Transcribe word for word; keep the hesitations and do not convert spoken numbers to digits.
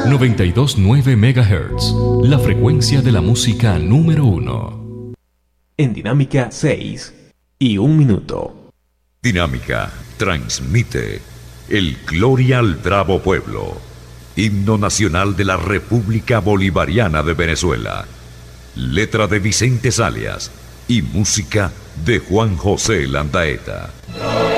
noventa y dos punto nueve megahertz, la frecuencia de la música número uno. En Dinámica seis y un minuto. Dinámica transmite el Gloria al Bravo Pueblo, himno nacional de la República Bolivariana de Venezuela. Letra de Vicente Salias y música de Juan José Landaeta.